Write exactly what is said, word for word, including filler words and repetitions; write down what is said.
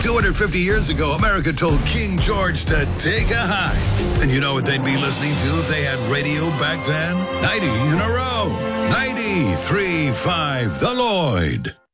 two hundred fifty years ago, America told King George to take a hike. And you know what they'd be listening to if they had radio back then? ninety in a row. ninety-three point five The Lloyd.